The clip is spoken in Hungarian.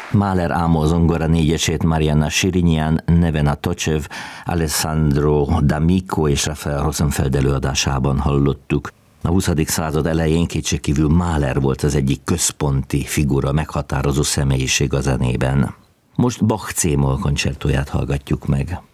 Mahler Ámol zongora négyesét Marianna Shirinyan, Nevena Tocsev, Alessandro D'Amico és Rafael Rosenfeld előadásában hallottuk. A 20. század elején kétségkívül Mahler volt az egyik központi figura, meghatározó személyiség a zenében. Most Bach C-moll koncertóját hallgatjuk meg.